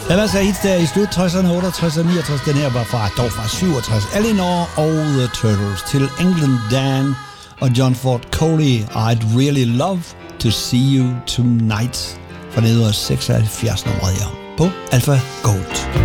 Der var så hits der i slut 60'erne, 68 og 69. Den her var fra 67. Eleanor og The Turtles til England Dan og John Ford Coley. I'd really love to see you tonight. Fra 1976 nummeret her på Alpha Gold.